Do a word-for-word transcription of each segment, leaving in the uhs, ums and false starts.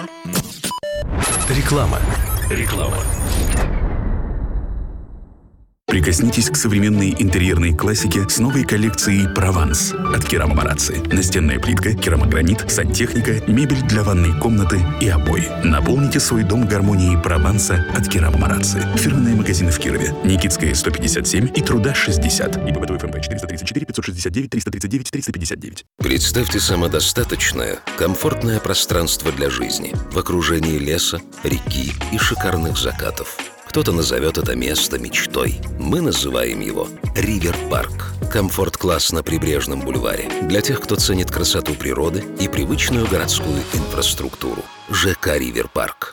Реклама. Реклама. Прикоснитесь к современной интерьерной классике с новой коллекцией «Прованс» от Керама Марацци. Настенная плитка, керамогранит, сантехника, мебель для ванной комнаты и обои. Наполните свой дом гармонией Прованса от Керама Марацци. Фирменные магазины в Кирове. Никитская, сто пятьдесят семь и Труда, шестьдесят. ИП БТУ ФМП четыреста тридцать четыре пятьсот шестьдесят девять триста тридцать девять триста пятьдесят девять. Представьте самодостаточное, комфортное пространство для жизни в окружении леса, реки и шикарных закатов. Кто-то назовет это место мечтой. Мы называем его Ривер-парк. Комфорт-класс на прибрежном бульваре. Для тех, кто ценит красоту природы и привычную городскую инфраструктуру. ЖК Ривер-парк.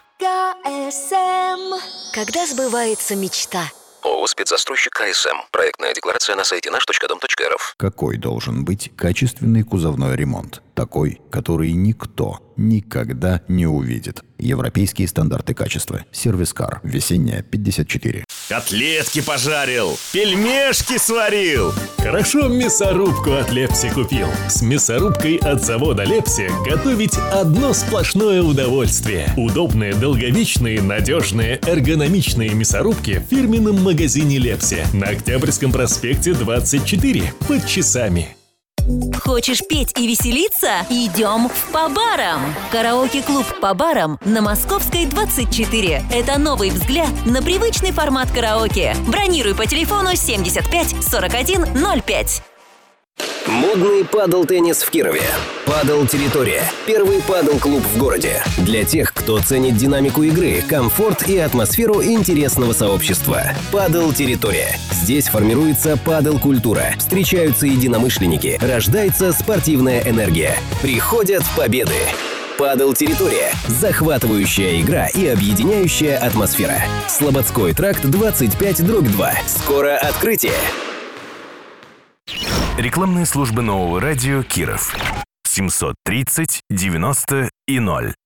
КСМ. Когда сбывается мечта? ООО «Спецзастройщик КСМ». Проектная декларация на сайте наш точка дом точка эр эф. Какой должен быть качественный кузовной ремонт? Такой, который никто никогда не увидит. Европейские стандарты качества. Сервис-кар. Весенняя, пятьдесят четыре. Котлетки пожарил, пельмешки сварил. Хорошо мясорубку от Лепси купил. С мясорубкой от завода Лепси готовить одно сплошное удовольствие. Удобные, долговечные, надежные, эргономичные мясорубки в фирменном магазине Лепси на Октябрьском проспекте двадцать четыре под Часами. Хочешь петь и веселиться? Идем в По барам! Караоке-клуб По барам на Московской двадцать четыре. Это новый взгляд на привычный формат караоке. Бронируй по телефону семьдесят пять сорок один ноль пять. Модный падл-теннис в Кирове. Падл-территория. Первый падл-клуб в городе. Для тех, кто ценит динамику игры, комфорт и атмосферу интересного сообщества. Падл-территория. Здесь формируется падл-культура. Встречаются единомышленники. Рождается спортивная энергия. Приходят победы. Падл-территория. Захватывающая игра и объединяющая атмосфера. Слободской тракт двадцать пять дробь два. Скоро открытие. Рекламные службы нового радио Киров. семьсот тридцать девяносто и ноль.